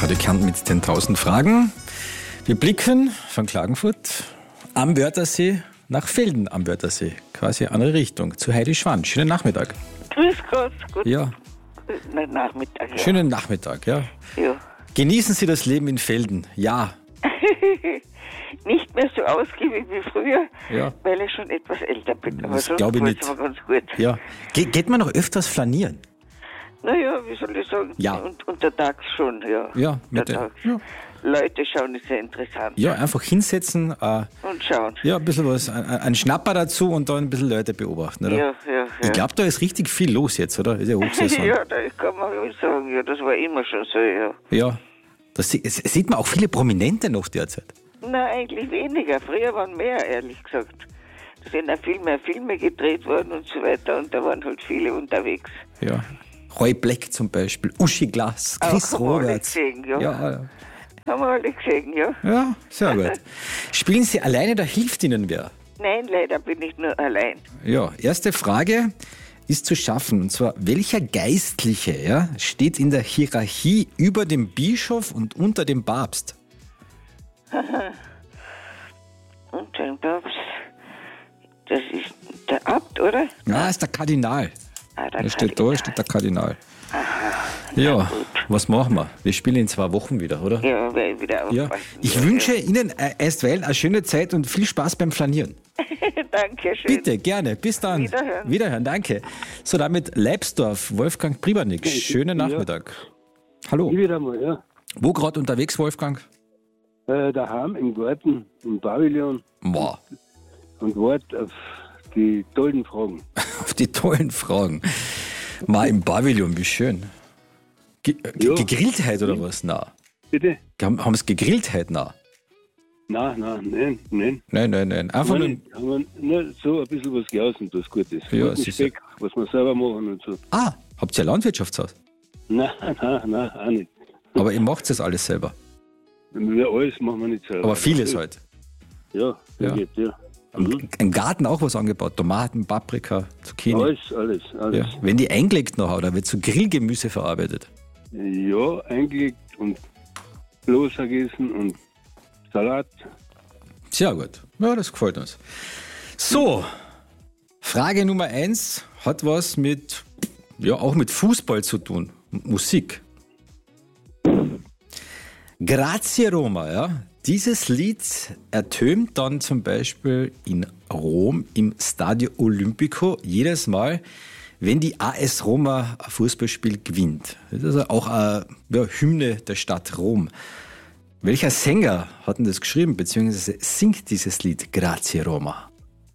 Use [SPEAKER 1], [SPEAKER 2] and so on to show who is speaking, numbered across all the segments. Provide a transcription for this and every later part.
[SPEAKER 1] Radio Kärnten mit den 1000 Fragen. Wir blicken von Klagenfurt am Wörthersee nach Velden am Wörthersee. Quasi andere Richtung, zu Heidi Schwann. Schönen Nachmittag.
[SPEAKER 2] Grüß Gott. Gut.
[SPEAKER 1] Ja.
[SPEAKER 2] Nachmittag, ja.
[SPEAKER 1] Schönen Nachmittag, ja.
[SPEAKER 2] Ja.
[SPEAKER 1] Genießen Sie das Leben in Velden? Ja.
[SPEAKER 2] Nicht mehr so ausgiebig wie früher,
[SPEAKER 1] Ja.
[SPEAKER 2] weil ich schon etwas älter bin. Aber
[SPEAKER 1] Das
[SPEAKER 2] sonst
[SPEAKER 1] glaube ich
[SPEAKER 2] geht's
[SPEAKER 1] nicht.
[SPEAKER 2] mir ganz gut.
[SPEAKER 1] Ja. Geht man noch öfters flanieren?
[SPEAKER 2] Naja, wie soll ich sagen?
[SPEAKER 1] Ja.
[SPEAKER 2] Und untertags schon, ja.
[SPEAKER 1] Ja, mit der,
[SPEAKER 2] Untertags.
[SPEAKER 1] ja.
[SPEAKER 2] Leute schauen, ist sehr interessant.
[SPEAKER 1] Ja, einfach hinsetzen,
[SPEAKER 2] Und schauen.
[SPEAKER 1] ja, ein bisschen was, ein Schnapper dazu und dann ein bisschen Leute beobachten, oder?
[SPEAKER 2] Ja.
[SPEAKER 1] Ich glaube, da ist richtig viel los jetzt, oder? Ist ja Hochsaison.
[SPEAKER 2] Ja, da kann man wohl sagen, ja, das war immer schon so, ja.
[SPEAKER 1] Ja. Das sieht man auch viele Prominente noch derzeit.
[SPEAKER 2] Na, eigentlich weniger. Früher waren mehr, ehrlich gesagt. Da sind auch viel mehr Filme gedreht worden und so weiter und da waren halt viele unterwegs.
[SPEAKER 1] Ja. Roy Black zum Beispiel, Uschi Glas, Chris
[SPEAKER 2] Auch haben wir alle
[SPEAKER 1] Roberts.
[SPEAKER 2] gesehen, ja.
[SPEAKER 1] Ja,
[SPEAKER 2] Haben wir alle gesehen, ja.
[SPEAKER 1] ja, sehr gut. Spielen Sie alleine oder hilft Ihnen wer?
[SPEAKER 2] Nein, leider bin ich nur allein.
[SPEAKER 1] Ja, erste Frage ist zu schaffen. Und zwar, welcher Geistliche steht in der Hierarchie über dem Bischof und unter dem Papst?
[SPEAKER 2] Und dann Papst, das ist der Abt, oder?
[SPEAKER 1] Ja, ist der Kardinal.
[SPEAKER 2] Der
[SPEAKER 1] Da steht der Kardinal. Ja, was machen wir? Wir spielen in 2 Wochen wieder, oder?
[SPEAKER 2] Ja, werde ich wieder
[SPEAKER 1] Ja.
[SPEAKER 2] aufpassen.
[SPEAKER 1] Ich wünsche Ihnen erstweilen eine schöne Zeit und viel Spaß beim Flanieren.
[SPEAKER 2] Danke schön.
[SPEAKER 1] Bitte, gerne. Bis dann.
[SPEAKER 2] Wiederhören.
[SPEAKER 1] Wiederhören, danke. So, damit Leibsdorf, Wolfgang Pribernick. Schönen Nachmittag. Hallo.
[SPEAKER 3] Ich wieder mal, ja.
[SPEAKER 1] Wo gerade unterwegs, Wolfgang?
[SPEAKER 3] Daheim im Garten, im Pavillon
[SPEAKER 1] Boah,
[SPEAKER 3] und warte auf die tollen Fragen.
[SPEAKER 1] auf die tollen Fragen. Mal im Pavillon, wie schön.
[SPEAKER 3] Ja.
[SPEAKER 1] Gegrillt heute oder was? Na.
[SPEAKER 3] Bitte?
[SPEAKER 1] Haben Sie gegrillt heute? Na.
[SPEAKER 3] Nein.
[SPEAKER 1] Nein. Einfach nur.
[SPEAKER 3] Haben wir nur so ein bisschen was gegessen, das gut ist.
[SPEAKER 1] Ja,
[SPEAKER 3] Guten
[SPEAKER 1] sicher.
[SPEAKER 3] Speck, was wir selber machen und so.
[SPEAKER 1] Ah, habt ihr ein Landwirtschaftshaus?
[SPEAKER 3] Nein, auch nicht.
[SPEAKER 1] Aber ihr macht das alles selber.
[SPEAKER 3] Wir alles machen wir nicht selber.
[SPEAKER 1] Aber vieles halt.
[SPEAKER 3] Ja,
[SPEAKER 1] Ja.
[SPEAKER 3] geht, ja. Mhm.
[SPEAKER 1] Im Garten auch was angebaut. Tomaten, Paprika, Zucchini.
[SPEAKER 3] Alles.
[SPEAKER 1] Ja. Wenn die eingelegt noch, oder wird so Grillgemüse verarbeitet?
[SPEAKER 3] Ja, eingelegt und bloß gegessen und Salat.
[SPEAKER 1] Sehr gut. Ja, das gefällt uns. So, Frage Nummer 1 hat was mit, ja, auch mit Fußball zu tun. Musik. Grazie Roma, ja. Dieses Lied ertönt dann zum Beispiel in Rom im Stadio Olimpico jedes Mal, wenn die AS Roma ein Fußballspiel gewinnt. Das ist also auch eine Hymne der Stadt Rom. Welcher Sänger hat denn das geschrieben, beziehungsweise singt dieses Lied Grazie Roma?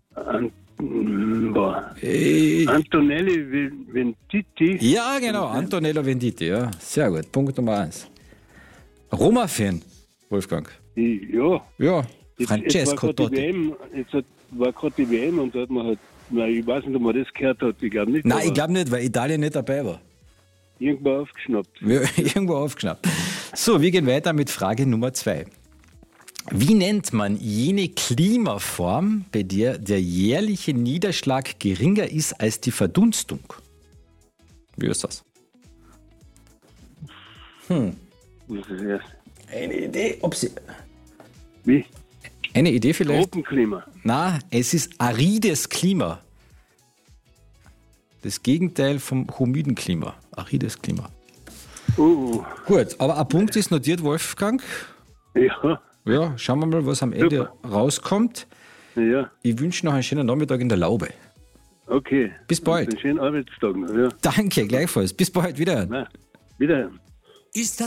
[SPEAKER 3] Antonelli Venditti.
[SPEAKER 1] Ja, genau, Antonello Venditti, ja. Sehr gut, Punkt Nummer 1. Roma-Fan, Wolfgang.
[SPEAKER 3] Ja.
[SPEAKER 1] Ja,
[SPEAKER 3] Jetzt
[SPEAKER 1] Francesco
[SPEAKER 3] war gerade die
[SPEAKER 1] Totti.
[SPEAKER 3] WM, war gerade die WM und da hat man halt, ich weiß nicht, ob man das gehört hat, ich glaube nicht.
[SPEAKER 1] Nein,
[SPEAKER 3] aber
[SPEAKER 1] ich glaube nicht, weil Italien nicht dabei war.
[SPEAKER 3] irgendwo aufgeschnappt.
[SPEAKER 1] Wir irgendwo aufgeschnappt. So, wir gehen weiter mit Frage Nummer 2. Wie nennt man jene Klimaform, bei der der jährliche Niederschlag geringer ist als die Verdunstung? Wie ist das?
[SPEAKER 3] Was ist das?
[SPEAKER 1] Eine Idee, ob Sie...
[SPEAKER 3] Wie?
[SPEAKER 1] Eine Idee vielleicht?
[SPEAKER 3] Tropenklima.
[SPEAKER 1] Na, es ist arides Klima. Das Gegenteil vom humiden Klima. Arides Klima. Gut, aber ein Punkt ist notiert, Wolfgang.
[SPEAKER 3] Ja,
[SPEAKER 1] Ja, schauen wir mal, was am Ende rauskommt.
[SPEAKER 3] ja,
[SPEAKER 1] Ich wünsche noch einen schönen Nachmittag in der Laube.
[SPEAKER 3] okay.
[SPEAKER 1] Bis bald.
[SPEAKER 3] Einen schönen Arbeitstag noch, ja.
[SPEAKER 1] Danke, gleichfalls. Bis bald wieder.
[SPEAKER 3] Na, wiederhören.
[SPEAKER 4] Ist